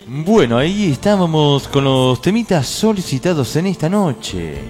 Bueno, ahí estábamos con los temitas solicitados en esta noche.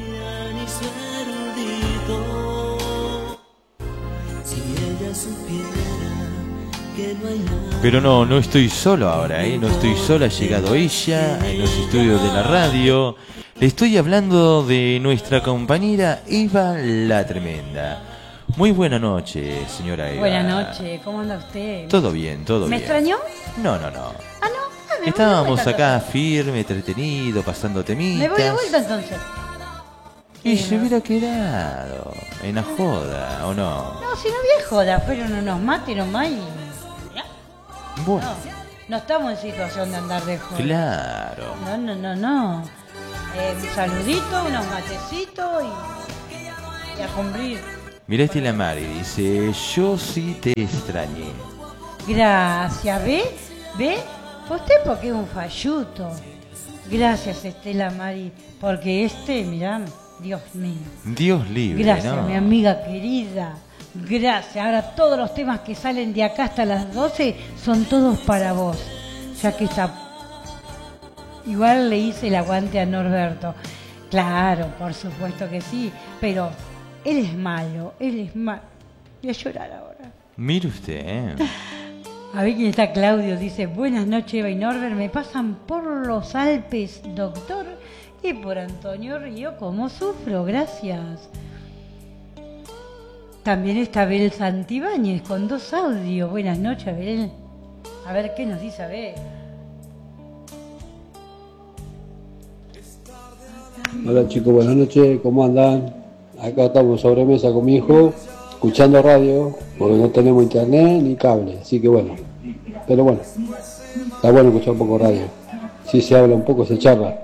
Pero no estoy solo ahora, no estoy solo, ha llegado ella en los estudios de la radio. Le estoy hablando de nuestra compañera Eva la Tremenda. Muy buena noche, señora Eva. Buenas noches, ¿cómo anda usted? Todo bien, todo bien. ¿Me extrañó? No. Ah, no. Estábamos acá firme, entretenido, pasando temitas. Me voy de vuelta entonces. Y se hubiera quedado en la joda, ¿o no? No, si no había joda, fueron unos mates nomás y... Bueno. No estamos en situación de andar de joda. Claro. No. Un saludito, unos matecitos y a cumplir. Mirá Estela Mari, dice, yo sí te extrañé. Gracias, ¿ve? Usted porque es un falluto. Gracias, Estela Mari, porque mirá, Dios mío. Dios libre, Gracias, ¿no? mi amiga querida. Gracias. Ahora todos los temas que salen de acá hasta las 12 son todos para vos. Ya que igual le hice el aguante a Norberto. Claro, por supuesto que sí, pero él es malo. Voy a llorar ahora. Mire usted, A ver quién está. Claudio dice, buenas noches Eva y Norbert, me pasan por los Alpes, doctor, y por Antonio Río, ¿cómo sufro? Gracias. También está Abel Santibáñez con 2 audios. Buenas noches, Abel. A ver qué nos dice Abel. Hola chicos, buenas noches, ¿cómo andan? Acá estamos sobre mesa con mi hijo, escuchando radio, porque no tenemos internet ni cable, así que bueno. Pero bueno, está bueno escuchar un poco radio. Si se habla un poco, se charla.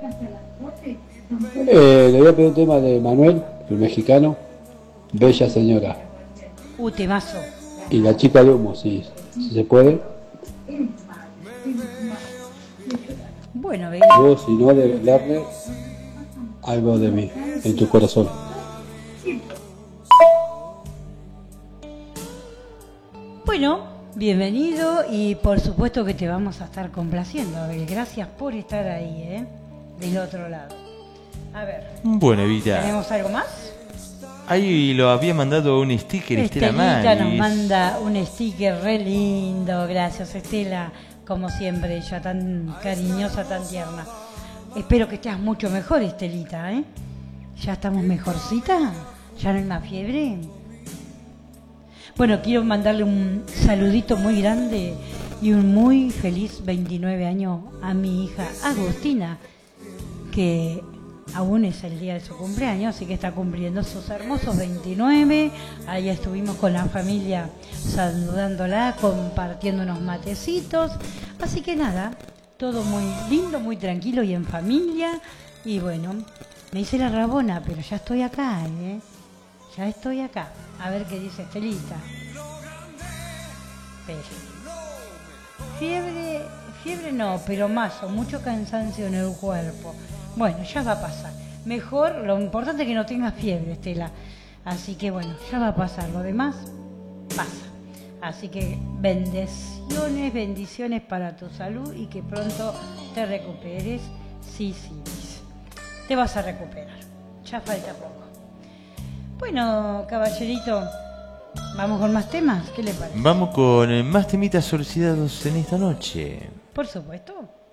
Le voy a pedir un tema de Manuel, el mexicano, Bella Señora. Temazo. Y la chica de humo, si se puede. Bueno, Abel. O si no, de leerle algo de mí, en tu corazón. Bueno, bienvenido y por supuesto que te vamos a estar complaciendo, Abel. Gracias por estar ahí, del otro lado. A ver. Bueno, Evita. ¿Tenemos algo más? Ahí lo había mandado un sticker Estela Maris. Estelita nos manda un sticker re lindo. Gracias, Estela. Como siempre, ella tan cariñosa, tan tierna. Espero que estés mucho mejor, Estelita, ¿Ya estamos mejorcita? ¿Ya no hay más fiebre? Bueno, quiero mandarle un saludito muy grande y un muy feliz 29 años a mi hija Agustina, que aún es el día de su cumpleaños, así que está cumpliendo sus hermosos 29. Ahí estuvimos con la familia saludándola, compartiendo unos matecitos. Así que nada, todo muy lindo, muy tranquilo y en familia. Y bueno, me hice la rabona, pero ya estoy acá, Ya estoy acá. A ver qué dice Estelita. Fiebre no, pero más o mucho cansancio en el cuerpo. Bueno, ya va a pasar. Mejor, lo importante es que no tengas fiebre, Estela. Así que bueno, ya va a pasar. Lo demás pasa. Así que bendiciones para tu salud y que pronto te recuperes. Sí, te vas a recuperar. Ya falta poco. Bueno, caballerito, ¿vamos con más temas? ¿Qué le parece? Vamos con más temitas solicitados en esta noche. Por supuesto.